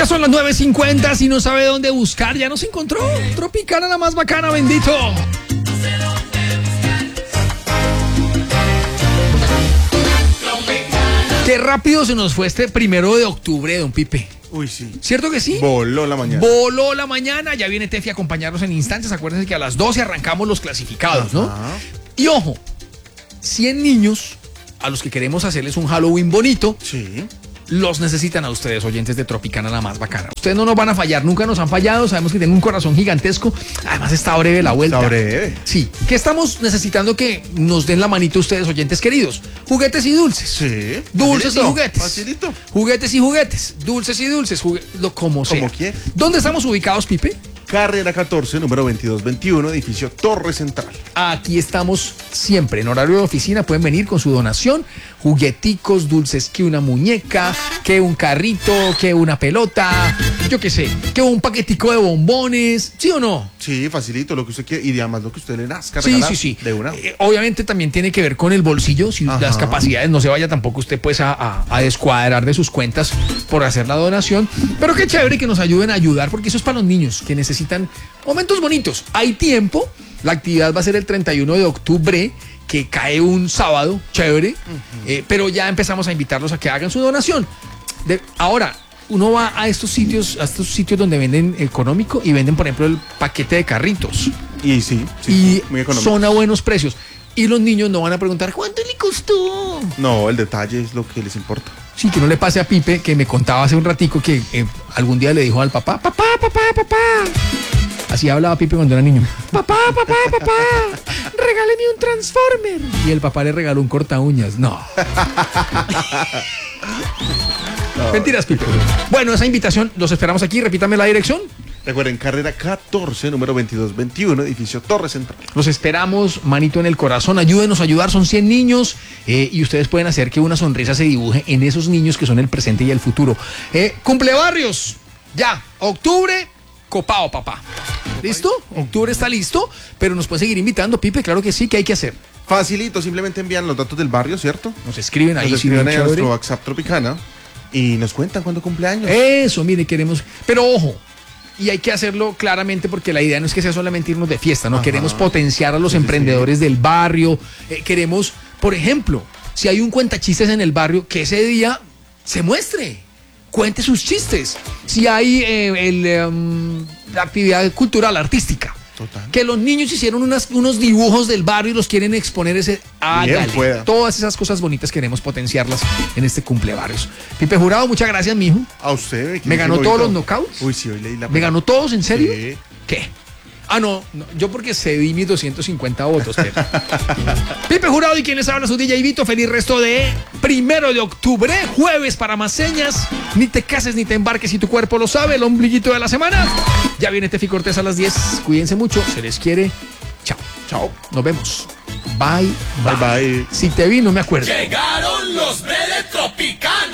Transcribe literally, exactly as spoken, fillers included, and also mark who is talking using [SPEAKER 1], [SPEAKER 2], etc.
[SPEAKER 1] Ya son las nueve cincuenta, si no sabe dónde buscar, ya nos encontró. Tropicana, la más bacana, bendito. Qué rápido se nos fue este primero de octubre, don Pipe.
[SPEAKER 2] Uy, sí.
[SPEAKER 1] ¿Cierto que sí?
[SPEAKER 2] Voló la mañana.
[SPEAKER 1] Voló la mañana, ya viene Tefi a acompañarnos en instantes. Acuérdense que a las doce arrancamos los clasificados, ¿no?
[SPEAKER 2] Ajá.
[SPEAKER 1] Y ojo, cien niños a los que queremos hacerles un Halloween bonito,
[SPEAKER 2] Sí.
[SPEAKER 1] los necesitan a ustedes, oyentes de Tropicana, la más bacana. Ustedes no nos van a fallar, nunca nos han fallado, sabemos que tienen un corazón gigantesco, además está breve la vuelta.
[SPEAKER 2] Está breve.
[SPEAKER 1] Sí, que estamos necesitando que nos den la manito ustedes, oyentes queridos. Juguetes y dulces.
[SPEAKER 2] Sí.
[SPEAKER 1] Dulces
[SPEAKER 2] Facilito,
[SPEAKER 1] y juguetes.
[SPEAKER 2] Facilito.
[SPEAKER 1] Juguetes y juguetes. Dulces y dulces. Jugue- lo, como sea.
[SPEAKER 2] Como quiera.
[SPEAKER 1] ¿Dónde estamos ubicados, Pipe?
[SPEAKER 2] Carrera catorce, número veintidós veintiuno, edificio Torre Central.
[SPEAKER 1] Aquí estamos siempre, en horario de oficina, pueden venir con su donación, jugueticos, dulces, que una muñeca, que un carrito, que una pelota, yo qué sé, que un paquetico de bombones, ¿sí o no?
[SPEAKER 2] Sí, facilito, lo que usted quiere y además lo que usted le nazca.
[SPEAKER 1] Sí,
[SPEAKER 2] regalar
[SPEAKER 1] sí, sí.
[SPEAKER 2] De una.
[SPEAKER 1] Eh, obviamente también tiene que ver con el bolsillo, si
[SPEAKER 2] Ajá.
[SPEAKER 1] las capacidades no se vaya tampoco usted pues a, a, a descuadrar de sus cuentas por hacer la donación, pero qué chévere que nos ayuden a ayudar, porque eso es para los niños que necesitan momentos bonitos. Hay tiempo, la actividad va a ser el treinta y uno de octubre, que cae un sábado, chévere, uh-huh. eh, pero ya empezamos a invitarlos a que hagan su donación. De, ahora, uno va a estos sitios, a estos sitios donde venden económico y venden, por ejemplo, el paquete de carritos.
[SPEAKER 2] Y sí, sí,
[SPEAKER 1] Y
[SPEAKER 2] muy económico.
[SPEAKER 1] son a buenos precios. Y los niños no van a preguntar, ¿cuánto le costó?
[SPEAKER 2] No, el detalle es lo que les importa.
[SPEAKER 1] Sí, que no le pase a Pipe, que me contaba hace un ratico que eh, algún día le dijo al papá, papá, papá, papá. Así hablaba Pipe cuando era niño. Papá, papá, papá, regáleme un Transformer. Y el papá le regaló un corta uñas. No. no. Mentiras, Pipe. Bueno, esa invitación, los esperamos aquí. Repítame la dirección.
[SPEAKER 2] Recuerden, carrera catorce, número veintidós veintiuno, edificio Torre Central.
[SPEAKER 1] Los esperamos, manito en el corazón, ayúdenos a ayudar, son cien niños eh, y ustedes pueden hacer que una sonrisa se dibuje en esos niños que son el presente y el futuro. Eh, Cumplebarrios, ya, octubre, copado, papá. ¿Listo? Octubre está listo, pero nos pueden seguir invitando, Pipe, claro que sí, ¿qué hay que hacer?
[SPEAKER 2] Facilito, simplemente envían los datos del barrio, ¿cierto?
[SPEAKER 1] Nos escriben ahí,
[SPEAKER 2] Nos
[SPEAKER 1] sí,
[SPEAKER 2] escriben
[SPEAKER 1] bien
[SPEAKER 2] ahí a
[SPEAKER 1] chévere.
[SPEAKER 2] nuestro WhatsApp Tropicana y nos cuentan cuándo cumpleaños.
[SPEAKER 1] Eso, mire, queremos, pero ojo, y hay que hacerlo claramente porque la idea no es que sea solamente irnos de fiesta, no. Ajá. Queremos potenciar a los sí, emprendedores sí. del barrio, eh, queremos, por ejemplo, si hay un cuentachistes en el barrio, que ese día se muestre, cuente sus chistes. Si hay eh, el, um, la actividad cultural, artística, total. Que los niños hicieron unas, unos dibujos del barrio y los quieren exponer, ese, hágale. Todas esas cosas bonitas queremos potenciarlas en este cumplebarrios. Pipe Jurado, muchas gracias, mijo.
[SPEAKER 2] A usted.
[SPEAKER 1] ¿Me ganó todos los knockouts?
[SPEAKER 2] Uy, sí, hoy leí la...
[SPEAKER 1] ¿Me ganó todos, en serio?
[SPEAKER 2] Sí.
[SPEAKER 1] ¿Qué? Ah, no, no, yo porque cedí mis doscientos cincuenta votos. Pero. Pipe Jurado y quien les habla, su D J Vito. Feliz resto de primero de octubre, jueves para más señas. Ni te cases ni te embarques si tu cuerpo lo sabe. El ombliguito de la semana. Ya viene Tefi Cortés a las diez. Cuídense mucho, se les quiere. Chao.
[SPEAKER 2] Chao.
[SPEAKER 1] Nos vemos. Bye,
[SPEAKER 2] bye. Bye, bye.
[SPEAKER 1] Si te vi, no me acuerdo.
[SPEAKER 3] Llegaron los Bredes Tropicana.